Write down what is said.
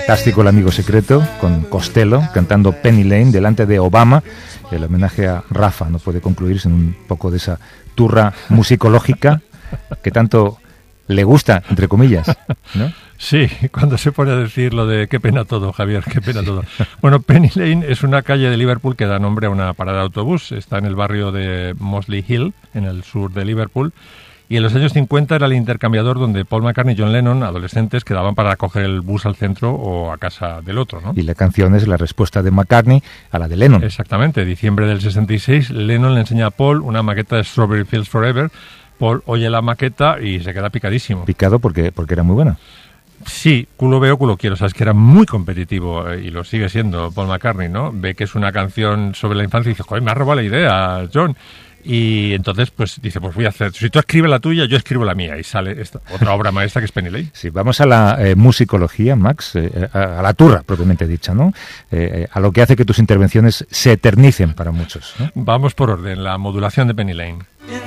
fantástico El amigo secreto, con Costello cantando Penny Lane delante de Obama. El homenaje a Rafa no puede concluir sin un poco de esa turra musicológica que tanto le gusta, entre comillas, ¿no? Sí, cuando se pone a decir lo de qué pena todo, Javier, qué pena todo. Bueno, Penny Lane es una calle de Liverpool que da nombre a una parada de autobús. Está en el barrio de Mossley Hill, en el sur de Liverpool. Y en los años 50 era el intercambiador donde Paul McCartney y John Lennon, adolescentes, quedaban para coger el bus al centro o a casa del otro, ¿no? Y la canción es la respuesta de McCartney a la de Lennon. Exactamente. Diciembre del 66, Lennon le enseña a Paul una maqueta de Strawberry Fields Forever. Paul oye la maqueta y se queda picadísimo. Picado porque era muy buena. Sí, culo veo, culo quiero. Sabes que era muy competitivo y lo sigue siendo Paul McCartney, ¿no? Ve que es una canción sobre la infancia y dice, joder, me ha robado la idea, John. Y entonces, pues dice, pues voy a hacer, si tú escribes la tuya, yo escribo la mía. Y sale esta otra obra maestra que es Penny Lane. Sí, vamos a la musicología, Max, a la turra propiamente dicha, ¿no? A lo que hace que tus intervenciones se eternicen para muchos, ¿no? Vamos por orden, la modulación de Penny Lane.